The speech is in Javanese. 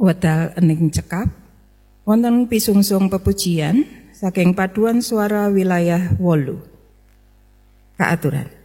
Wedal ening cekap wonten pisungsung pepujian saking paduan suara wilayah 8. Kaaturan.